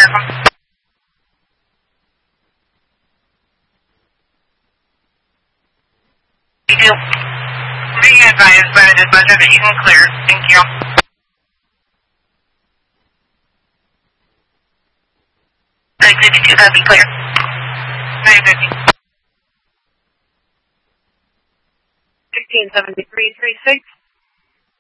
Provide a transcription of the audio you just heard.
You do. Being advised by the dispatcher that you can clear. Thank you. Be clear. 950. 167336.